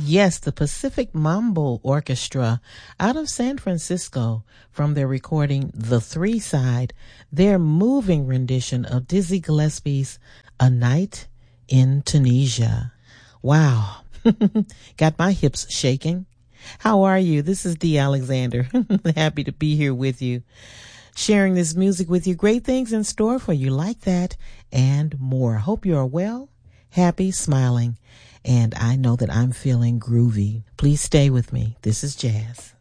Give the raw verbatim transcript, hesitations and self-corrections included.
Yes, the Pacific Mambo Orchestra out of San Francisco, from their recording The Three Side, their moving rendition of Dizzy Gillespie's A Night in Tunisia. Wow, got my hips shaking. How are you? This is Dee Alexander. Happy to be here with you, sharing this music with you. Great things in store for you like that and more. Hope you are well, happy, smiling, and I know that I'm feeling groovy. Please stay with me. This is Jazz.